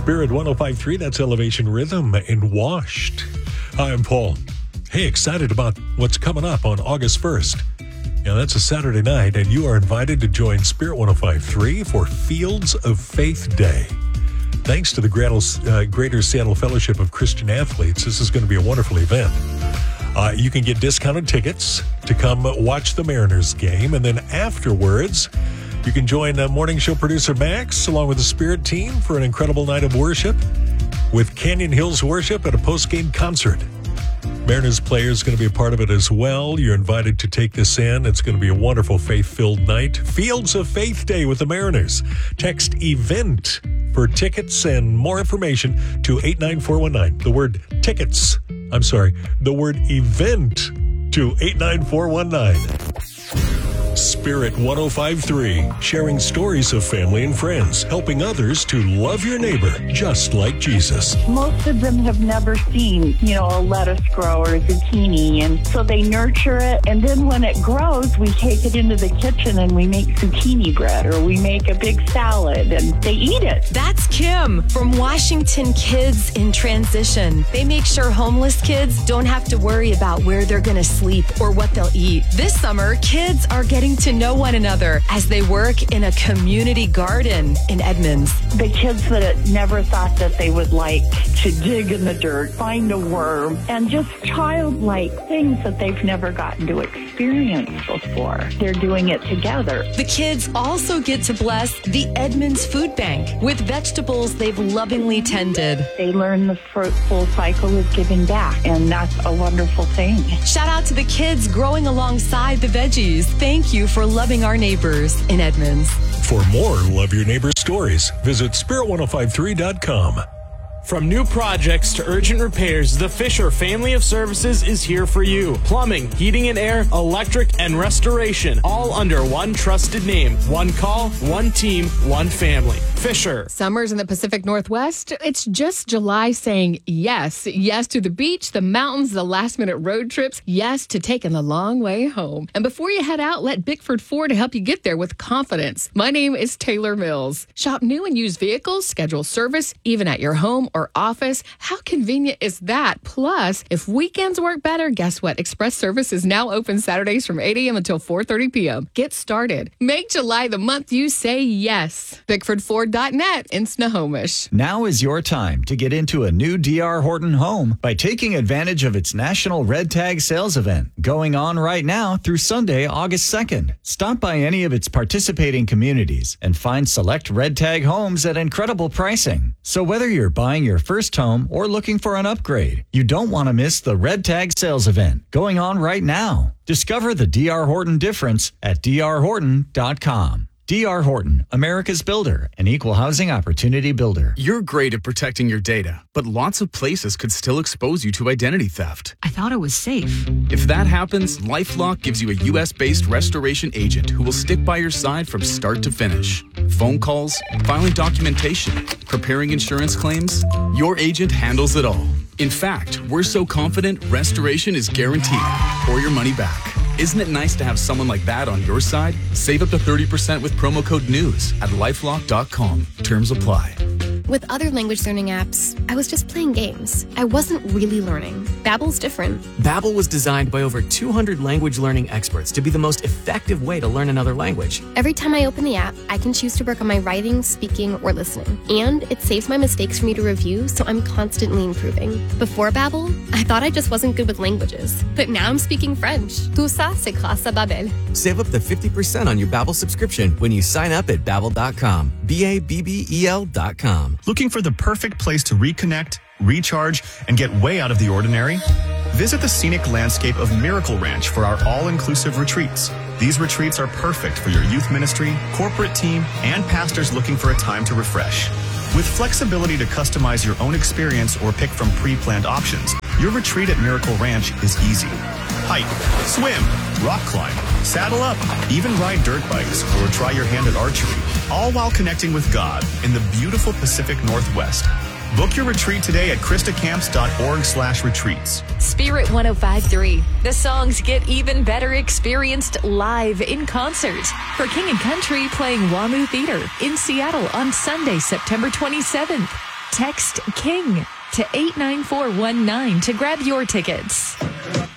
Spirit 105.3, that's Elevation Rhythm and Washed. Hi, I'm Paul. Hey, excited about what's coming up on August 1st. Yeah, that's a Saturday night, and you are invited to join Spirit 105.3 for Fields of Faith Day. Thanks to the Greater Seattle Fellowship of Christian Athletes, this is going to be a wonderful event. You can get discounted tickets to come watch the Mariners game, and then afterwards, you can join morning show producer Max along with the Spirit team for an incredible night of worship with Canyon Hills Worship at a post-game concert. Mariners players going to be a part of it as well. You're invited to take this in. It's going to be a wonderful faith-filled night. Fields of Faith Day with the Mariners. Text EVENT for tickets and more information to 89419. The word EVENT to 89419. Spirit 105.3, sharing stories of family and friends, helping others to love your neighbor just like Jesus. Most of them have never seen, a lettuce grow or a zucchini, and so they nurture it, and then when it grows, we take it into the kitchen and we make zucchini bread, or we make a big salad, and they eat it. That's Kim from Washington Kids in Transition. They make sure homeless kids don't have to worry about where they're going to sleep or what they'll eat. This summer, kids are getting to know one another as they work in a community garden in Edmonds. The kids that never thought that they would like to dig in the dirt, find a worm, and just childlike things that they've never gotten to experience before. They're doing it together. The kids also get to bless the Edmonds Food Bank with vegetables they've lovingly tended. They learn the full cycle of giving back, and that's a wonderful thing. Shout out to the kids growing alongside the veggies. Thank you for loving our neighbors in Edmonds. For more Love Your Neighbor stories, visit spirit1053.com. From new projects to urgent repairs, the Fisher family of services is here for you. Plumbing, heating and air, electric, and restoration, all under one trusted name. One call, one team, one family. Fisher. Summers in the Pacific Northwest, it's just July saying yes. Yes to the beach, the mountains, the last-minute road trips. Yes to taking the long way home. And before you head out, let Bickford Ford help you get there with confidence. My name is Taylor Mills. Shop new and used vehicles, schedule service, even at your home or office. How convenient is that? Plus, if weekends work better, guess what? Express service is now open Saturdays from 8 a.m. until 4:30 p.m. Get started. Make July the month you say yes. BickfordFord.net in Snohomish. Now is your time to get into a new D.R. Horton home by taking advantage of its National Red Tag Sales Event going on right now through Sunday, August 2nd. Stop by any of its participating communities and find select Red Tag homes at incredible pricing. So whether you're buying your first home or looking for an upgrade, you don't want to miss the Red Tag Sales Event going on right now. Discover the D.R. Horton difference at drhorton.com. D.R. Horton, America's builder, an equal housing opportunity builder. You're great at protecting your data, but lots of places could still expose you to identity theft. I thought it was safe. If that happens, LifeLock gives you a U.S.-based restoration agent who will stick by your side from start to finish. Phone calls, filing documentation, preparing insurance claims, your agent handles it all. In fact, we're so confident restoration is guaranteed or your money back. Isn't it nice to have someone like that on your side? Save up to 30% with promo code NEWS at lifelock.com. Terms apply. With other language learning apps, I was just playing games. I wasn't really learning. Babbel's different. Babbel was designed by over 200 language learning experts to be the most effective way to learn another language. Every time I open the app, I can choose to work on my writing, speaking, or listening. And it saves my mistakes for me to review, so I'm constantly improving. Before Babbel, I thought I just wasn't good with languages. But now I'm speaking French. Tout ça, c'est grâce à Babbel. Save up to 50% on your Babbel subscription when you sign up at Babbel.com. Babbel.com. Looking for the perfect place to reconnect, recharge, and get way out of the ordinary? Visit the scenic landscape of Miracle Ranch for our all-inclusive retreats. These retreats are perfect for your youth ministry, corporate team, and pastors looking for a time to refresh. With flexibility to customize your own experience or pick from pre-planned options, your retreat at Miracle Ranch is easy. Hike, swim, rock climb, saddle up, even ride dirt bikes or try your hand at archery, all while connecting with God in the beautiful Pacific Northwest. Book your retreat today at christacamps.org/retreats. Spirit 105.3. The songs get even better experienced live in concert. For King and Country playing WAMU Theater in Seattle on Sunday, September 27th. Text KING to 89419 to grab your tickets.